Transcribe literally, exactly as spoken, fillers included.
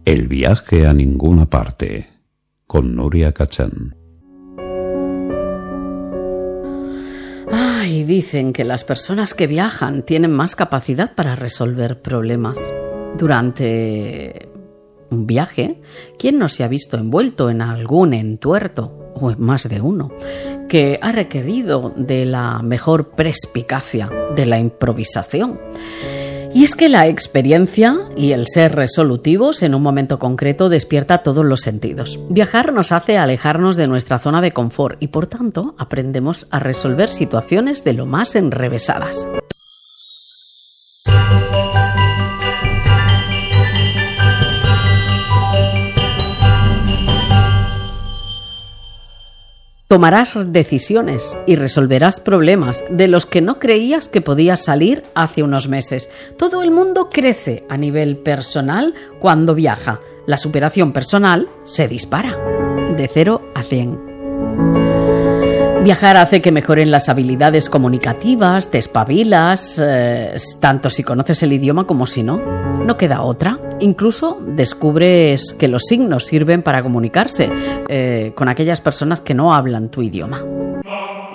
El viaje a ninguna parte, con Nuria Cachán. Ay, dicen que las personas que viajan tienen más capacidad para resolver problemas. Durante un viaje, ¿quién no se ha visto envuelto en algún entuerto, o en más de uno, que ha requerido de la mejor perspicacia, de la improvisación? Y es que la experiencia y el ser resolutivos en un momento concreto despierta todos los sentidos. Viajar nos hace alejarnos de nuestra zona de confort y, por tanto, aprendemos a resolver situaciones de lo más enrevesadas. Tomarás decisiones y resolverás problemas de los que no creías que podías salir hace unos meses. Todo el mundo crece a nivel personal cuando viaja. La superación personal se dispara de cero a cien. Viajar hace que mejoren las habilidades comunicativas, te espabilas, eh, tanto si conoces el idioma como si no. No queda otra. Incluso descubres que los signos sirven para comunicarse eh, con aquellas personas que no hablan tu idioma.